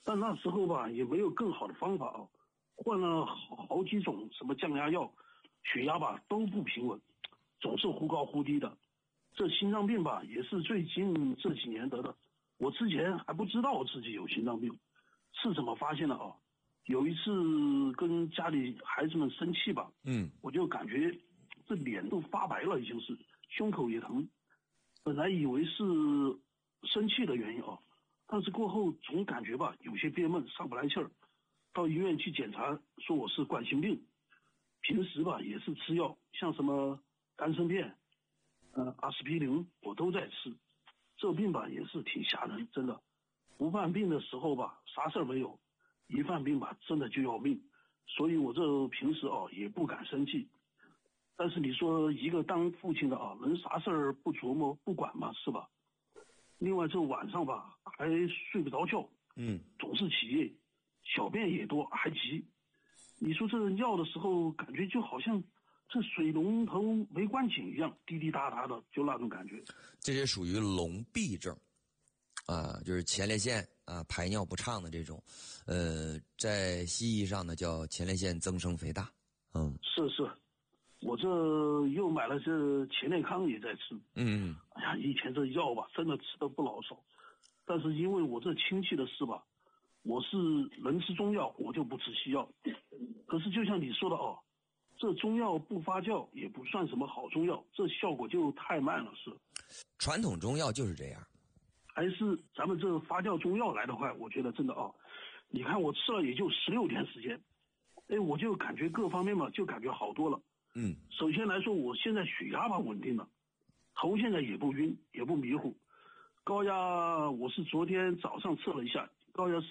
但那时候吧也没有更好的方法啊，换了好几种什么降压药，血压吧都不平稳，总是忽高忽低的。这心脏病吧也是最近这几年得的，我之前还不知道自己有心脏病，是怎么发现的啊？有一次跟家里孩子们生气吧，我就感觉这脸都发白了，已经是胸口也疼。本来以为是生气的原因啊，但是过后总感觉吧有些憋闷，上不来气儿。到医院去检查，说我是冠心病。平时吧也是吃药，像什么丹参片、阿司匹林我都在吃。这病吧也是挺吓人，真的。不犯病的时候吧啥事儿没有，一犯病吧真的就要命。所以我这平时也不敢生气。但是你说一个当父亲的能啥事儿不琢磨不管吗？是吧？另外这晚上吧还睡不着觉，总是起夜，小便也多，还急。你说这尿的时候感觉就好像这水龙头没关紧一样，滴滴答答的，就那种感觉。 这些属于笼闭症啊，就是前列腺啊排尿不畅的这种，在西医上呢叫前列腺增生肥大。 是，我这又买了这前列康也在吃。哎呀，以前这药吧真的吃的不老少，但是因为我这亲戚的事吧，我是能吃中药，我就不吃西药。可是就像你说的这中药不发酵也不算什么好中药，这效果就太慢了。是传统中药就是这样， 还是咱们这发酵中药来得快。我觉得真的你看我吃了也就16天时间，我就感觉各方面嘛就感觉好多了。首先来说，我现在血压吧稳定了，头现在也不晕也不迷糊，高压我是昨天早上测了一下，高压是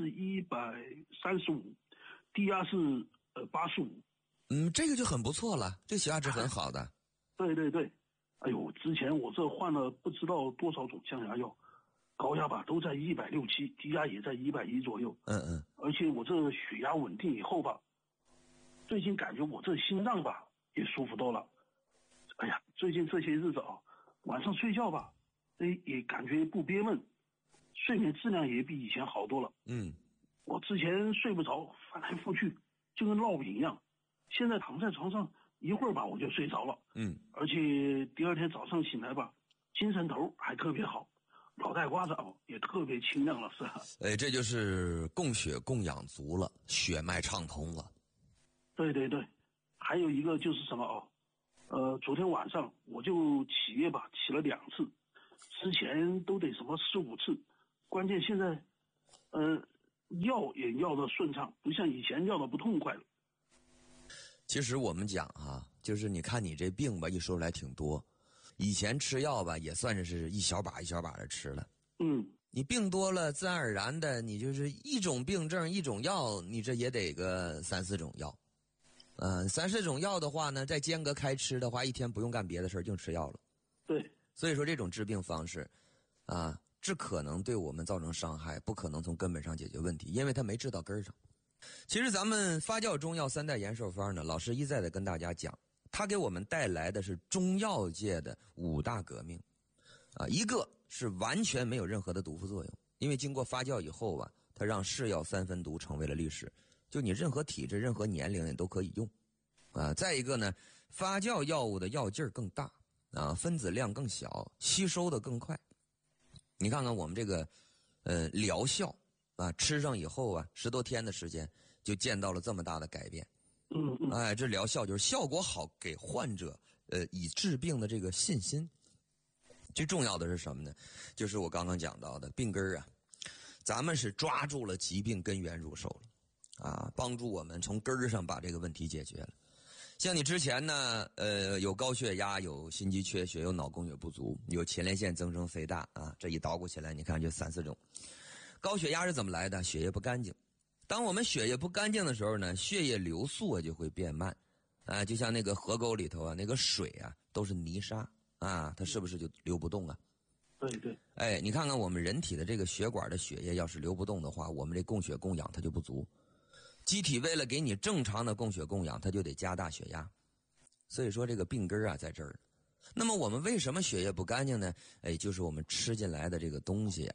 135，低压是85。 这个就很不错了，这血压值很好的。 对，哎呦，之前我这换了不知道多少种降压药，高压吧都在160，低压也在110左右。而且我这血压稳定以后吧，最近感觉我这心脏吧也舒服多了。哎呀，最近这些日子晚上睡觉吧也感觉不憋闷，睡眠质量也比以前好多了。我之前睡不着，翻来覆去就跟烙饼一样，现在躺在床上一会儿吧我就睡着了。而且第二天早上醒来吧，精神头还特别好，脑袋瓜子也特别清亮了。是吧？ 这就是供血供氧足了，血脉畅通了。 对，还有一个就是什么昨天晚上我就起夜吧，起了2次，之前都得什么4、5次，关键现在药也药的顺畅，不像以前药的不痛快了。 其实我们讲就是你看你这病吧，一说来挺多，以前吃药吧也算是一小把一小把的吃了。你病多了，自然而然的你就是一种病症一种药，你这也得个3、4种药。3、4种药的话呢，再间隔开吃的话，一天不用干别的事净吃药了。 对， 所以说这种治病方式只可能对我们造成伤害，不可能从根本上解决问题，因为它没治到根上。其实咱们发酵中药3代延寿方呢，老师一再的跟大家讲，它给我们带来的是中药界的5大革命一个是完全没有任何的毒副作用，因为经过发酵以后它让是药3分毒成为了历史，就你任何体质任何年龄你都可以用再一个呢，发酵药物的药劲儿更大分子量更小，吸收的更快。你看看我们这个疗效吃上以后10多天的时间就见到了这么大的改变。这疗效就是效果好，给患者以治病的这个信心。最重要的是什么呢？就是我刚刚讲到的病根咱们是抓住了疾病根源入手了帮助我们从根儿上把这个问题解决了。像你之前呢有高血压，有心肌缺血，有脑供血不足，有前列腺增生肥大这一捣鼓起来你看就3、4种。高血压是怎么来的？血液不干净。当我们血液不干净的时候呢，血液流速就会变慢就像那个河沟里头那个水都是泥沙它是不是就流不动对， 你看看我们人体的这个血管的血液要是流不动的话，我们这供血供氧它就不足，机体为了给你正常的供血供氧，它就得加大血压。所以说这个病根在这儿。那么我们为什么血液不干净呢？就是我们吃进来的这个东西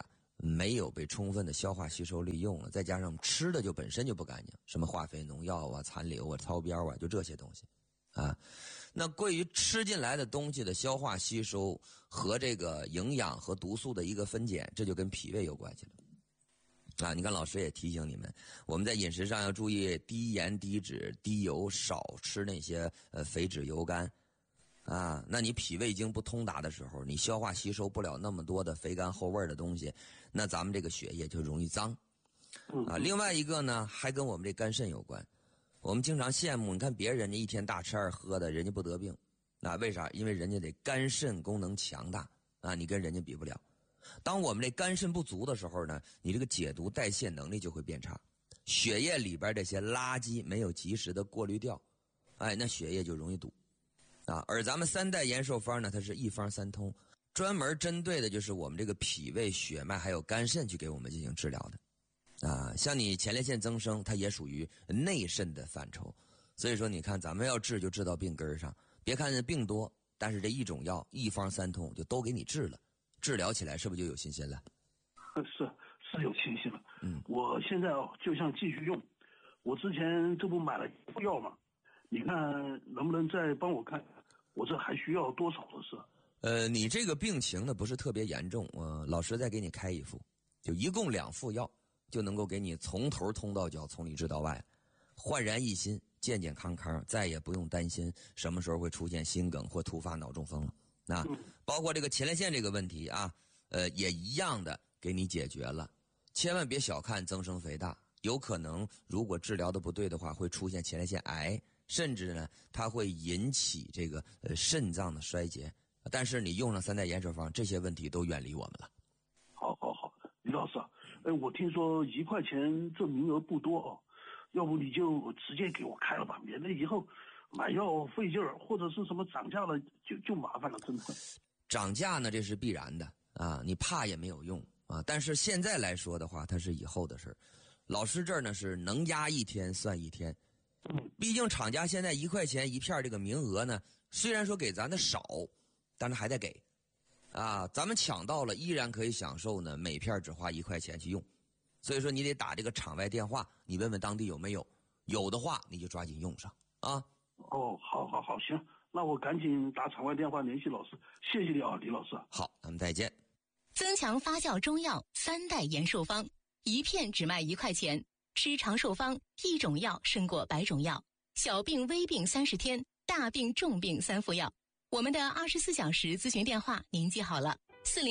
没有被充分的消化吸收利用了，再加上吃的就本身就不干净，什么化肥、农药啊、残留啊、超标啊，就这些东西啊。那关于吃进来的东西的消化吸收和这个营养和毒素的一个分拣，这就跟脾胃有关系了啊。你看老师也提醒你们，我们在饮食上要注意低盐、低脂、低油，少吃那些肥脂油干啊。那你脾胃经不通达的时候，你消化吸收不了那么多的肥甘厚味的东西，那咱们这个血液就容易脏啊。另外一个呢，还跟我们这肝肾有关。我们经常羡慕，你看别人家一天大吃二喝的，人家不得病，那为啥？因为人家得肝肾功能强大啊，你跟人家比不了。当我们这肝肾不足的时候呢，你这个解毒代谢能力就会变差，血液里边这些垃圾没有及时的过滤掉，哎，那血液就容易堵啊。而咱们三代延寿方呢，它是一方三通，专门针对的就是我们这个脾胃、血脉还有肝肾去给我们进行治疗的。啊，像你前列腺增生，它也属于内肾的范畴，所以说你看咱们要治就治到病根上，别看病多，但是这一种药一方三通就都给你治了，治疗起来是不是就有信心了？ 是有信心了。我现在就想继续用，我之前这不买了一副药嘛，你看能不能再帮我看，我这还需要多少的是？ 你这个病情呢不是特别严重，老师再给你开一副，就一共2副药。就能够给你从头通到脚，从里治到外，焕然一新，健健康康，再也不用担心什么时候会出现心梗或突发脑中风了。那包括这个前列腺这个问题啊，也一样的给你解决了。千万别小看增生肥大，有可能如果治疗的不对的话，会出现前列腺癌，甚至呢，它会引起这个肾脏的衰竭。但是你用上三代延寿方，这些问题都远离我们了。 好，李老师啊。我听说1块钱这名额不多要不你就直接给我开了吧，免得以后买药费劲儿，或者是什么涨价了就麻烦了，真的。 涨价呢，这是必然的啊，你怕也没有用啊。但是现在来说的话，它是以后的事儿。老师这儿呢是能压一天算一天，毕竟厂家现在1块钱一片这个名额呢，虽然说给咱的少，但是还得给。啊，咱们抢到了，依然可以享受呢，每片只花1块钱去用，所以说你得打这个场外电话，你问问当地有没有，有的话你就抓紧用上啊。 好，行，那我赶紧打场外电话联系老师，谢谢你啊，李老师。 好，咱们再见。 增强发酵中药三代延寿方，一片只卖1块钱，吃长寿方，一种药胜过100种药，小病微病30天，大病重病3副药。我们的24小时咨询电话您记好了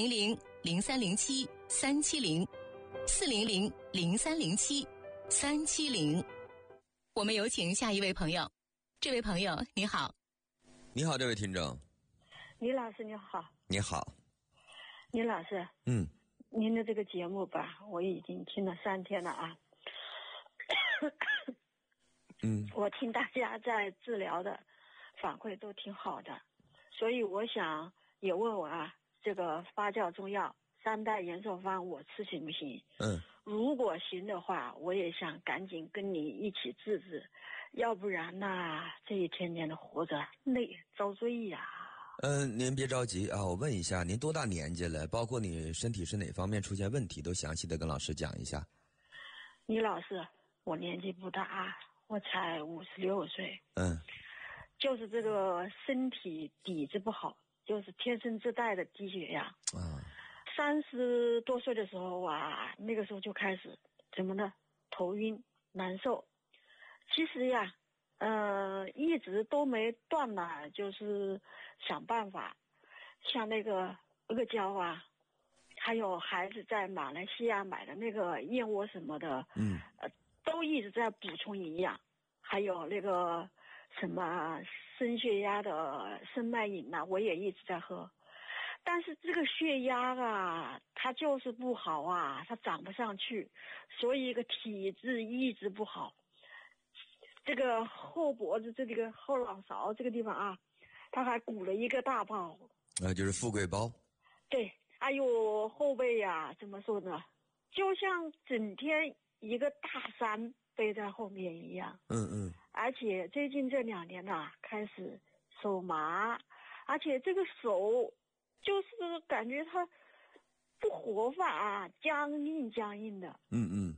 ，400-0307-370，400-0307-370。我们有请下一位朋友。这位朋友你好。 你好，这位听众。 李老师你好。 你好。 李老师，您的这个节目吧，我已经听了3天了啊。我听大家在治疗的反馈都挺好的。所以我想也问我啊，这个发酵中药三代延寿方我吃行不行？如果行的话，我也想赶紧跟你一起治，要不然呢，这一天天的活着累遭罪呀。 您别着急啊，我问一下，您多大年纪了？包括你身体是哪方面出现问题，都详细的跟老师讲一下。 李老师，我年纪不大，我才56岁。就是这个身体底子不好，就是天生自带的低血压。30多岁的时候啊，那个时候就开始怎么呢？头晕难受。其实呀，一直都没断呢，就是想办法，像那个阿胶啊，还有孩子在马来西亚买的那个燕窝什么的，都一直在补充营养，还有那个什么升血压的生脉饮呐，我也一直在喝。但是这个血压啊，它就是不好啊，它涨不上去，所以一个体质一直不好。这个后脖子这个后脑勺这个地方啊，它还鼓了一个大包。 就是富贵包。 对，还有后背呀，怎么说呢？就像整天一个大山背在后面一样。而且最近这2年呐，开始手麻，而且这个手就是感觉它不活法，僵硬的。 嗯嗯